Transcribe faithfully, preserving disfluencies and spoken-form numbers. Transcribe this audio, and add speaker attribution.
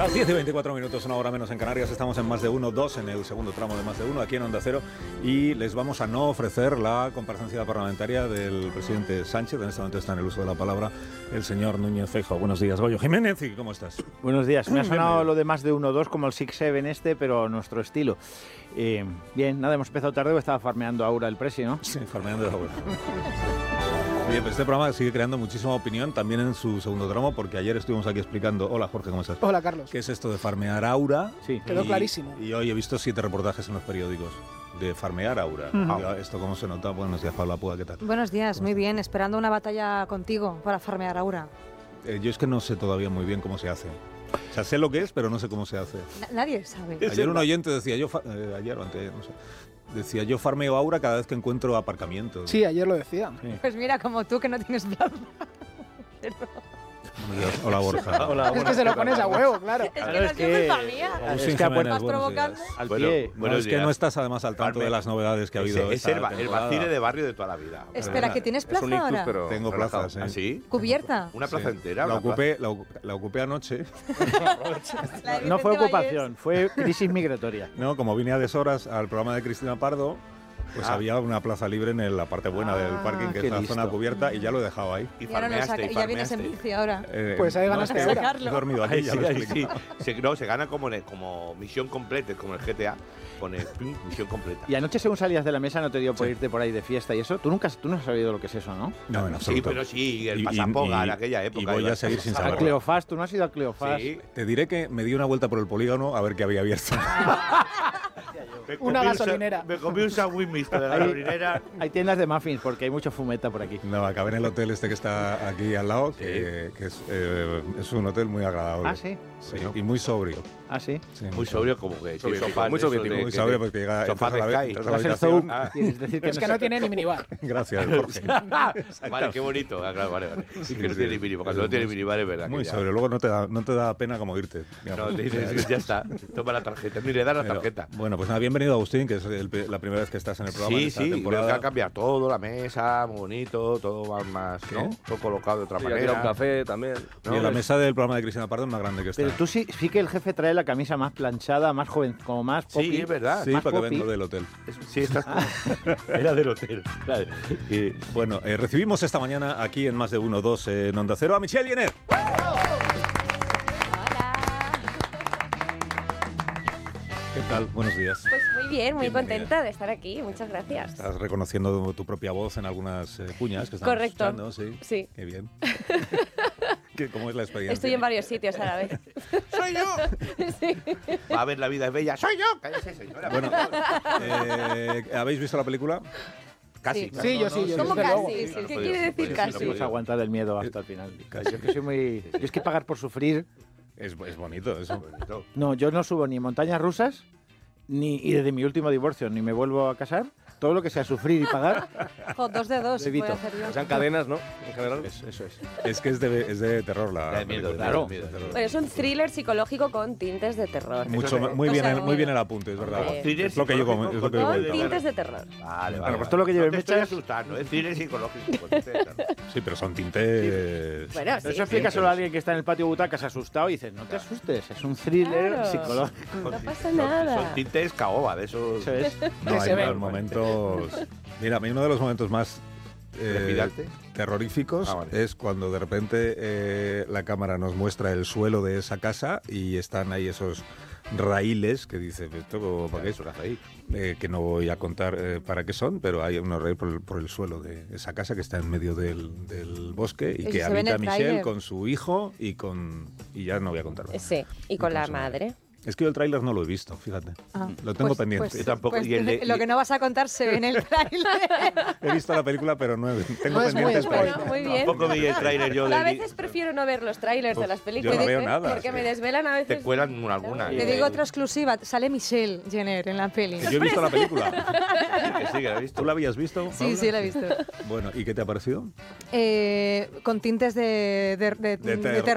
Speaker 1: Las diez y veinticuatro minutos, una hora menos en Canarias, estamos en Más de Uno, dos en el segundo tramo de Más de Uno, aquí en Onda Cero, y les vamos a no ofrecer la comparecencia parlamentaria del presidente Sánchez. En este momento está en el uso de la palabra el señor Núñez Feijóo. Buenos días, Goyo Jiménez, ¿y cómo estás?
Speaker 2: Buenos días, me ha sonado
Speaker 1: Bienvenido.
Speaker 2: lo de Más de Uno, dos como el Six Seven este, pero a nuestro estilo. Eh, bien, nada, hemos empezado tarde, estaba farmeando Aura el presi, ¿no?
Speaker 1: Sí, farmeando de la buena. Bien, pues este programa sigue creando muchísima opinión, también en su segundo tramo, porque ayer estuvimos aquí explicando... Hola, Jorge, ¿cómo estás?
Speaker 3: Hola, Carlos.
Speaker 1: ¿Qué es esto de farmear Aura?
Speaker 2: Sí.
Speaker 3: Quedó
Speaker 1: Y-
Speaker 3: clarísimo.
Speaker 1: Y hoy he visto siete reportajes en los periódicos de farmear Aura.
Speaker 3: Ujú.
Speaker 1: ¿Esto cómo se nota? Buenos días, Paula Puga, ¿qué tal?
Speaker 4: Buenos días,
Speaker 1: ¿Cómo
Speaker 4: muy
Speaker 1: estás?
Speaker 4: bien. Esperando una batalla contigo para farmear Aura.
Speaker 1: Eh, yo es que no sé todavía muy bien cómo se hace. O sea, sé lo que es, pero no sé cómo se hace.
Speaker 4: Na- nadie sabe.
Speaker 1: Ayer un oyente decía, yo fa- eh, ayer o antes, no sé, decía, yo farmeo Aura cada vez que encuentro aparcamiento.
Speaker 3: Sí, ayer lo decía.
Speaker 4: Pues mira, como tú que no tienes plaza.
Speaker 1: Buenos días. Hola, Borja.
Speaker 2: Hola,
Speaker 3: Es que se lo pones a huevo, claro.
Speaker 4: Es
Speaker 2: Claro,
Speaker 4: que no
Speaker 2: es
Speaker 4: es
Speaker 2: que-
Speaker 4: culpa mía.
Speaker 1: Agustín
Speaker 2: Es que ha
Speaker 1: Jiménez,
Speaker 4: ¿Estás
Speaker 1: buenos
Speaker 4: provocando?
Speaker 1: días.
Speaker 2: Al
Speaker 5: Bueno,
Speaker 2: pie.
Speaker 1: No,
Speaker 5: buenos
Speaker 1: es que
Speaker 5: días.
Speaker 1: no estás además al tanto
Speaker 5: Farme-
Speaker 1: de las novedades que ha habido
Speaker 5: Ese- es
Speaker 1: esta
Speaker 5: el, ba- el
Speaker 1: temporada.
Speaker 5: vacile de barrio de toda la vida.
Speaker 4: Espera, ¿que tienes
Speaker 5: Es
Speaker 4: plaza
Speaker 5: un ictus,
Speaker 4: ahora?
Speaker 5: pero
Speaker 1: Tengo
Speaker 5: relajado.
Speaker 1: plazas, ¿eh?
Speaker 5: ¿Ah, sí?
Speaker 4: ¿Cubierta?
Speaker 5: Una plaza
Speaker 1: Sí.
Speaker 5: entera.
Speaker 1: La
Speaker 5: una plaza.
Speaker 1: ocupé, la, ocu- la ocupé anoche.
Speaker 4: La de
Speaker 2: No fue
Speaker 4: Vicente
Speaker 2: ocupación, fue crisis migratoria.
Speaker 1: No, como vine a deshoras al programa de Cristina Pardo, pues
Speaker 5: Ah.
Speaker 1: había una plaza libre en la parte buena
Speaker 2: Ah,
Speaker 1: del parking, que
Speaker 2: qué
Speaker 1: es la
Speaker 2: listo.
Speaker 1: zona cubierta, y ya lo he dejado ahí.
Speaker 5: Y
Speaker 4: Y ahora no
Speaker 5: farmeaste,
Speaker 4: saca,
Speaker 5: y
Speaker 4: y ya vienes en
Speaker 5: farmeaste.
Speaker 4: bici ahora.
Speaker 1: Eh,
Speaker 3: Pues ahí
Speaker 1: no,
Speaker 3: ganaste
Speaker 1: es que
Speaker 3: ahora.
Speaker 1: He dormido aquí,
Speaker 5: Ay,
Speaker 1: ya
Speaker 5: sí,
Speaker 1: lo he
Speaker 5: ay, sí.
Speaker 1: explicado.
Speaker 5: Se, no, se gana como, en el- como misión completa, como el G T A. Pone pim, misión completa.
Speaker 2: Y anoche, según salías de la mesa, no te dio por
Speaker 1: Sí.
Speaker 2: irte por ahí de fiesta y eso. Tú nunca tú no has sabido lo que es eso, ¿no?
Speaker 1: No, en
Speaker 5: Sí,
Speaker 1: absoluto.
Speaker 5: pero sí, el
Speaker 1: Y- y-
Speaker 5: pasapoga
Speaker 1: y-
Speaker 5: en aquella época.
Speaker 1: y voy
Speaker 5: iba
Speaker 1: a seguir sin
Speaker 2: A
Speaker 1: saberlo.
Speaker 2: Cleofás, tú no has ido a Cleofás.
Speaker 5: Sí.
Speaker 1: Te diré que me di una vuelta por el polígono a ver qué había abierto.
Speaker 5: Me
Speaker 3: Una
Speaker 5: comí un sa-
Speaker 3: gasolinera.
Speaker 5: Me comí un sándwich mixto de
Speaker 2: Ahí-
Speaker 5: gasolinera.
Speaker 2: Hay tiendas de muffins porque hay mucho fumeta por aquí.
Speaker 1: No, acabé en el hotel este que está aquí al lado, que, que es, eh, es un hotel muy agradable.
Speaker 2: Ah, sí.
Speaker 1: Sí, y muy sobrio.
Speaker 2: Ah, sí.
Speaker 1: Sí,
Speaker 5: Muy sobrio, como que sí, sofás
Speaker 1: muy
Speaker 5: de esos
Speaker 1: soviético,
Speaker 5: de-
Speaker 1: muy
Speaker 5: que-
Speaker 1: sobrio porque llega
Speaker 5: sofás
Speaker 1: entras a
Speaker 5: de
Speaker 1: la,
Speaker 5: Sky.
Speaker 1: entras a la
Speaker 2: Tras el
Speaker 1: habitación.
Speaker 2: Zoom,
Speaker 5: Ah.
Speaker 2: quieres decir que
Speaker 3: Pero es
Speaker 2: no
Speaker 3: que
Speaker 2: sé-
Speaker 3: no tiene ni minibar.
Speaker 1: Gracias, Jorge.
Speaker 5: Vale, qué bonito. Ah, claro, vale, vale. Sí, que no
Speaker 1: sí.
Speaker 5: tiene minibar. Cuando no tiene minibar es verdad. que
Speaker 1: Muy
Speaker 5: ya-
Speaker 1: sobrio. Luego no te da, no te da pena como irte.
Speaker 5: No, te dices, ya está. Toma la tarjeta. Ni le das la
Speaker 1: Pero,
Speaker 5: tarjeta.
Speaker 1: bueno, pues nada, bienvenido Agustín, que es el- la primera vez que estás en el programa. en
Speaker 5: Sí,
Speaker 1: esta
Speaker 5: sí, creo
Speaker 1: temporada.
Speaker 5: que ha cambiado todo, la mesa, muy bonito, todo va más, ¿no?
Speaker 1: ¿Sí?
Speaker 5: Todo colocado de otra
Speaker 6: Sí, aquí
Speaker 5: manera.
Speaker 6: un café también.
Speaker 1: Y en la mesa del programa de Cristina Pardo es más grande que esta.
Speaker 2: Pero tú sí, sí que el jefe trae la camisa más planchada, más joven, como más popi.
Speaker 5: Sí, es verdad.
Speaker 1: Sí,
Speaker 2: más
Speaker 1: porque
Speaker 2: popi.
Speaker 1: vengo del hotel.
Speaker 5: Es- Sí, estás Era del hotel. Claro.
Speaker 1: Y, bueno, eh, recibimos esta mañana aquí en Más de Uno, dos en Onda Cero a Michelle Jenner. ¿Qué tal? Buenos días.
Speaker 7: Pues muy bien, muy
Speaker 1: Bienvenida.
Speaker 7: contenta de estar aquí. Muchas gracias.
Speaker 1: Estás reconociendo tu propia voz en algunas eh, cuñas que estamos
Speaker 7: Correcto.
Speaker 1: escuchando, sí.
Speaker 7: Sí.
Speaker 1: Qué bien. ¿Qué- ¿Cómo es la experiencia?
Speaker 7: Estoy en varios sitios a la vez.
Speaker 5: ¡Soy yo!
Speaker 7: Sí.
Speaker 5: Va a ver, la vida es bella. ¡Soy yo! Cállese, señora.
Speaker 1: Bueno, eh, ¿habéis visto la película?
Speaker 5: Casi.
Speaker 7: Sí.
Speaker 5: casi.
Speaker 3: Sí, yo sí, yo
Speaker 7: ¿Cómo
Speaker 3: desde luego.
Speaker 7: casi?
Speaker 5: Sí,
Speaker 7: ¿Qué
Speaker 5: no
Speaker 7: quiere
Speaker 5: podía, no
Speaker 7: decir
Speaker 5: podía,
Speaker 2: No
Speaker 7: casi?
Speaker 5: no
Speaker 2: podemos aguantar el miedo hasta el final. Yo que soy muy... Yo es que pagar por sufrir...
Speaker 1: Es, es bonito eso.
Speaker 5: Bonito.
Speaker 2: No, yo no subo ni montañas rusas, ni y desde mi último divorcio, ni me vuelvo a casar. Todo lo que sea sufrir y pagar,
Speaker 4: Jo, dos de dos, voy
Speaker 2: Evito.
Speaker 4: a hacer yo.
Speaker 6: Sean cadenas, ¿no? En general.
Speaker 2: eso, eso es.
Speaker 1: Es que es de, es de terror la
Speaker 5: Da miedo,
Speaker 1: película.
Speaker 5: claro. Miedo, miedo.
Speaker 7: Bueno, es un thriller psicológico con tintes de terror.
Speaker 1: Mucho,
Speaker 5: Eso es-
Speaker 1: muy,
Speaker 7: o
Speaker 1: bien,
Speaker 7: sea,
Speaker 1: el- muy
Speaker 7: muy-
Speaker 1: bien el apunte, es verdad.
Speaker 7: Sí.
Speaker 1: Es lo que yo como- es lo que yo
Speaker 7: Con
Speaker 1: comento.
Speaker 7: tintes de terror.
Speaker 5: Vale, vale.
Speaker 2: Bueno, pues
Speaker 5: vale.
Speaker 2: todo lo que lleve
Speaker 5: No te estoy
Speaker 2: mechas-
Speaker 5: asustando, es cine psicológico. con este, claro.
Speaker 1: Sí, pero son tintes...
Speaker 7: Bueno, sí.
Speaker 2: Eso explica solo a alguien que está en el patio butacas asustado y dices, no te asustes, es un thriller
Speaker 7: Claro.
Speaker 2: psicológico.
Speaker 7: No pasa
Speaker 5: Son-
Speaker 7: nada.
Speaker 5: Son tintes caoba, de esos.
Speaker 2: Eso es.
Speaker 1: No,
Speaker 3: que
Speaker 1: hay
Speaker 3: se ven.
Speaker 1: unos momentos... Mira, a mí uno de los momentos más eh,
Speaker 5: ¿Trepidante?
Speaker 1: terroríficos
Speaker 5: Ah, vale.
Speaker 1: es cuando de repente eh, la cámara nos muestra el suelo de esa casa y están ahí esos raíles que dice, ¿esto para qué es?
Speaker 5: Eso que hace ahí.
Speaker 1: Eh, que no voy a contar eh, para qué son, pero hay unos raíles por el, por el suelo de esa casa que está en medio del, del bosque y
Speaker 4: Eso
Speaker 1: que
Speaker 4: se ve en
Speaker 1: habita
Speaker 4: el
Speaker 1: Michelle
Speaker 4: tráiler.
Speaker 1: con su hijo y con... y ya no voy a contar más.
Speaker 7: Sí, y con la
Speaker 1: Entonces,
Speaker 7: madre.
Speaker 1: Es que yo el tráiler no lo he visto, fíjate.
Speaker 4: Ah,
Speaker 1: Lo tengo
Speaker 4: pues-
Speaker 1: pendiente.
Speaker 4: pues-
Speaker 5: Yo tampoco.
Speaker 4: pues
Speaker 5: y el de-
Speaker 4: lo
Speaker 5: y-
Speaker 4: que no vas a contar se ve en el tráiler.
Speaker 1: He visto la película, pero no he- tengo
Speaker 3: No es muy
Speaker 1: pendiente el
Speaker 3: spoiler.
Speaker 1: tráiler.
Speaker 7: Muy bien.
Speaker 5: Tampoco vi el tráiler yo de.
Speaker 7: A veces prefiero no ver los trailers de las películas.
Speaker 1: yo no veo
Speaker 7: ¿eh?
Speaker 1: nada,
Speaker 7: Porque
Speaker 1: sí.
Speaker 7: me desvelan a veces.
Speaker 5: Te cuelan alguna.
Speaker 4: Te digo otra exclusiva, sale Michelle Jenner en la peli.
Speaker 1: Que yo he visto la película.
Speaker 5: Que sí, que la he visto.
Speaker 1: ¿Tú la habías visto?
Speaker 4: Sí,
Speaker 1: Paula?
Speaker 4: sí, la he visto.
Speaker 1: Bueno, ¿y qué te ha parecido?
Speaker 4: Eh, con tintes de, de, de,
Speaker 1: De
Speaker 4: de
Speaker 1: ter-